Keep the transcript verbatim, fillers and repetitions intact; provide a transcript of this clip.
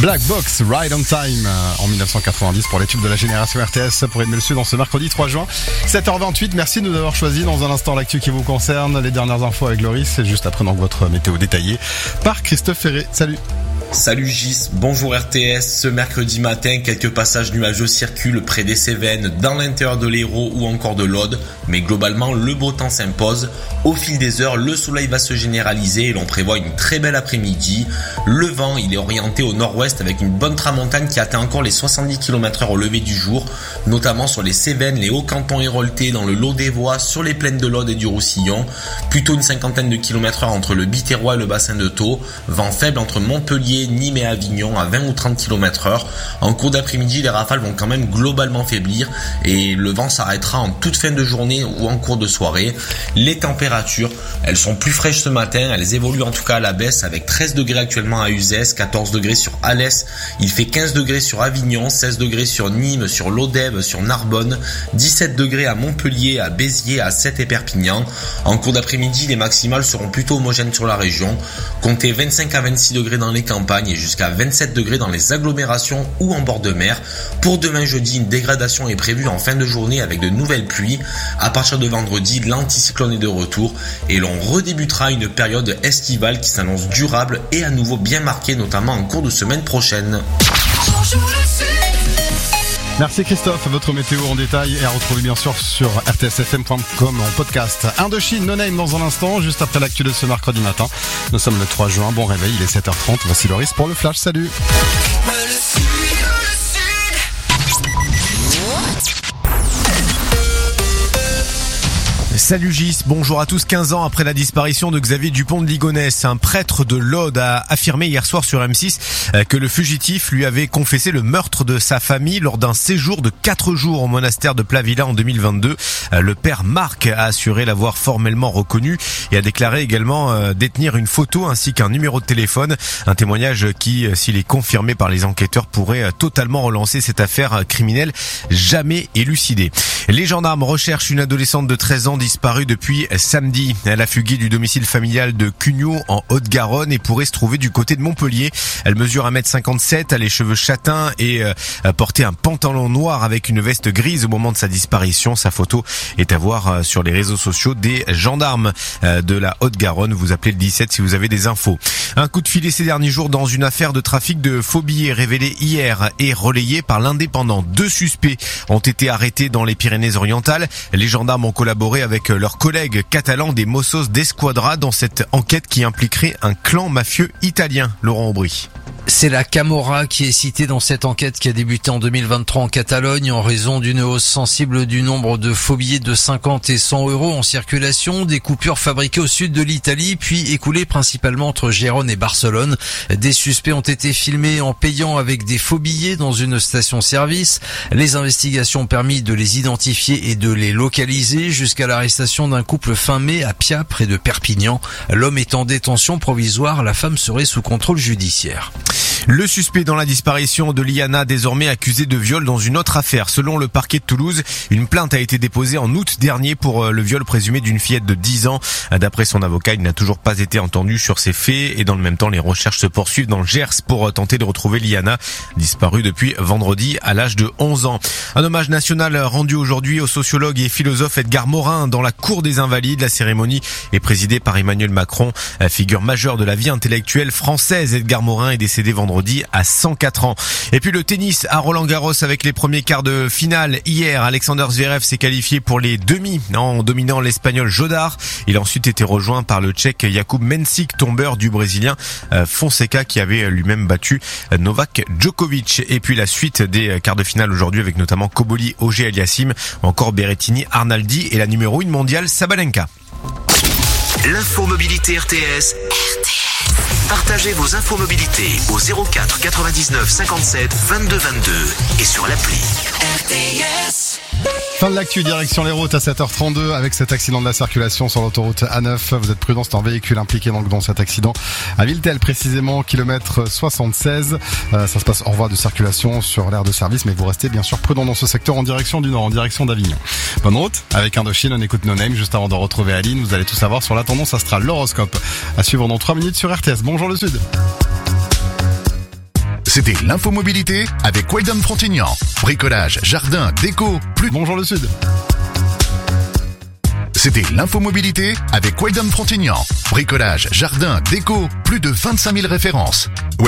Black Box, Ride on Time, en dix-neuf cent quatre-vingt-dix pour les tubes de la génération R T S pour Edmel Sud dans ce mercredi trois juin, sept heures vingt-huit. Merci de nous avoir choisi. Dans un instant, l'actu qui vous concerne, les dernières infos avec Loris, et juste après donc votre météo détaillée par Christophe Ferré. Salut. Salut Gis, bonjour R T S. Ce mercredi matin, quelques passages nuageux circulent près des Cévennes, dans l'intérieur de l'Hérault ou encore de l'Aude. Mais globalement, le beau temps s'impose. Au fil des heures, le soleil va se généraliser et l'on prévoit une très belle après-midi. Le vent, il est orienté au nord-ouest avec une bonne tramontane qui atteint encore les soixante-dix kilomètres heure au lever du jour, notamment sur les Cévennes, les Hauts-Cantons héroltais, dans le Lot des Voies, sur les plaines de l'Aude et du Roussillon. Plutôt une cinquantaine de kilomètres heure entre le Biterrois et le bassin de Thau. Vent faible entre Montpellier, Nîmes et Avignon à vingt ou trente kilomètres heure. En cours d'après-midi, les rafales vont quand même globalement faiblir et le vent s'arrêtera en toute fin de journée ou en cours de soirée. Les températures, elles sont plus fraîches ce matin, elles évoluent en tout cas à la baisse avec treize degrés actuellement à Uzès, quatorze degrés sur Alès, il fait quinze degrés sur Avignon, seize degrés sur Nîmes, sur Lodève, sur Narbonne, dix-sept degrés à Montpellier, à Béziers, à Sète et Perpignan. En cours d'après-midi, les maximales seront plutôt homogènes sur la région. Comptez vingt-cinq à vingt-six degrés dans les campagnes et jusqu'à vingt-sept degrés dans les agglomérations ou en bord de mer. Pour demain jeudi, une dégradation est prévue en fin de journée avec de nouvelles pluies. À partir de vendredi, l'anticyclone est de retour et l'on redébutera une période estivale qui s'annonce durable et à nouveau bien marquée, notamment en cours de semaine prochaine. Merci Christophe, votre météo en détail est à retrouver bien sûr sur r t s f m point com en podcast. Indochine, No Name dans un instant, juste après l'actu de ce mercredi matin. Nous sommes le trois juin, bon réveil, il est sept heures trente. Voici Loris pour le Flash, salut. Salut Gis, bonjour à tous. quinze ans après la disparition de Xavier Dupont de Ligonnès, un prêtre de l'Aude a affirmé hier soir sur M six que le fugitif lui avait confessé le meurtre de sa famille lors d'un séjour de quatre jours au monastère de Plavilla en deux mille vingt-deux. Le père Marc a assuré l'avoir formellement reconnu et a déclaré également détenir une photo ainsi qu'un numéro de téléphone. Un témoignage qui, s'il est confirmé par les enquêteurs, pourrait totalement relancer cette affaire criminelle jamais élucidée. Les gendarmes recherchent une adolescente de treize ans disparue depuis samedi. Elle a fugué du domicile familial de Cugnot en Haute-Garonne et pourrait se trouver du côté de Montpellier. Elle mesure un mètre cinquante-sept, a les cheveux châtains et euh, portait un pantalon noir avec une veste grise au moment de sa disparition. Sa photo est à voir sur les réseaux sociaux des gendarmes de la Haute-Garonne. Vous appelez le dix-sept si vous avez des infos. Un coup de filet ces derniers jours dans une affaire de trafic de faux billets révélée hier et relayée par l'Indépendant. Deux suspects ont été arrêtés dans les Pyrénées-Orientales. Les gendarmes ont collaboré avec leurs collègues catalans des Mossos d'Esquadra dans cette enquête qui impliquerait un clan mafieux italien. Laurent Aubry. C'est la Camorra qui est citée dans cette enquête qui a débuté en deux mille vingt-trois en Catalogne en raison d'une hausse sensible du nombre de faux billets de cinquante et cent euros en circulation, des coupures fabriquées au sud de l'Italie puis écoulées principalement entre Gérone et Barcelone. Des suspects ont été filmés en payant avec des faux billets dans une station-service. Les investigations ont permis de les identifier et de les localiser jusqu'à l'arrestation d'un couple fin mai à Pia près de Perpignan. L'homme est en détention provisoire, la femme serait sous contrôle judiciaire. Le suspect dans la disparition de Liana, désormais accusé de viol dans une autre affaire. Selon le parquet de Toulouse, une plainte a été déposée en août dernier pour le viol présumé d'une fillette de dix ans. D'après son avocat, il n'a toujours pas été entendu sur ces faits et dans le même temps, les recherches se poursuivent dans le Gers pour tenter de retrouver Liana, disparue depuis vendredi à l'âge de onze ans. Un hommage national rendu aujourd'hui au sociologue et philosophe Edgar Morin dans la Cour des Invalides. La cérémonie est présidée par Emmanuel Macron, figure majeure de la vie intellectuelle française. Edgar Morin est décédé vendredi à cent quatre ans. Et puis le tennis à Roland-Garros avec les premiers quarts de finale. Hier, Alexander Zverev s'est qualifié pour les demi en dominant l'Espagnol Jodar. Il a ensuite été rejoint par le Tchèque Jakub Mensik, tombeur du Brésilien Fonseca qui avait lui-même battu Novak Djokovic. Et puis la suite des quarts de finale aujourd'hui avec notamment Koboli, Auger Aliassime, encore Berrettini, Arnaldi et la numéro un mondiale Sabalenka. L'info mobilité R T S. R T S. Partagez vos infos mobilité au zéro quatre quatre-vingt-dix-neuf cinquante-sept vingt-deux vingt-deux et sur l'appli R T S. Fin de l'actu, direction les routes à sept heures trente-deux avec cet accident de la circulation sur l'autoroute A neuf. Vous êtes prudents, c'est un véhicule impliqué donc dans cet accident à Villetel précisément, kilomètre soixante-seize. Euh, ça se passe en voie de circulation sur l'aire de service, mais vous restez bien sûr prudents dans ce secteur en direction du nord, en direction d'Avignon. Bonne route avec Indochine, on écoute No Name juste avant de retrouver Aline. Vous allez tout savoir sur la tendance astrale, l'horoscope à suivre dans trois minutes sur R T S. Bonjour le Sud. C'était l'infomobilité avec Weldon Frontignan. Bricolage, jardin, déco, plus... Bonjour le Sud. C'était l'infomobilité avec Weldon Frontignan. Bricolage, jardin, déco, plus de vingt-cinq mille références.